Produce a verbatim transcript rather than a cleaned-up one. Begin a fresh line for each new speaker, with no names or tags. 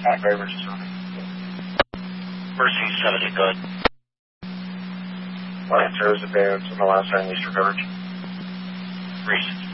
At Gray Ridge Facility.
Mercy seventy, good.
My answer is advanced in the last time least for coverage.
three sixty.